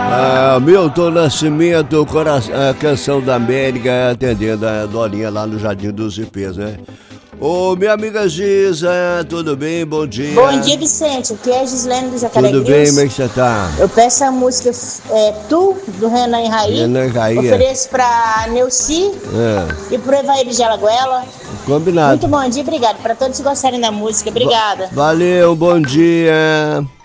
Milton Nascimento, a Canção da América, atendendo a Dorinha lá no Jardim dos Ipês, né? Ô, minha amiga Giza, tudo bem? Bom dia. Bom dia, Vicente. Aqui é a Gislene do Jacaré Tudo bem, como é que você tá? Eu peço a música Tu, do Renan e Raí. Renan e Raí. Ofereço pra Neuci e pro Evaíri de Alagoela. Combinado. Muito bom dia, obrigado. Para todos que gostarem da música, obrigada. Valeu, bom dia.